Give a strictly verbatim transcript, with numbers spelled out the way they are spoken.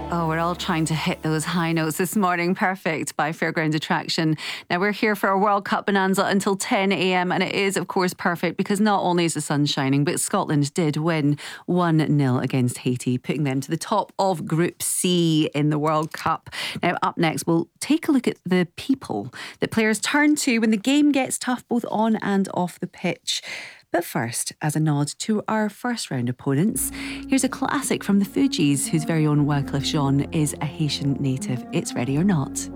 Oh, we're all trying to hit those high notes this morning. Perfect by Fairground Attraction. Now, we're here for a World Cup Bonanza until ten a.m. and it is, of course, perfect because not only is the sun shining, but Scotland did win one nil against Haiti, putting them to the top of Group C in the World Cup. Now, up next, we'll take a look at the people that players turn to when the game gets tough, both on and off the pitch. But first, as a nod to our first round opponents, here's a classic from the Fugees, whose very own Wyclef Jean is a Haitian native. It's Ready or Not.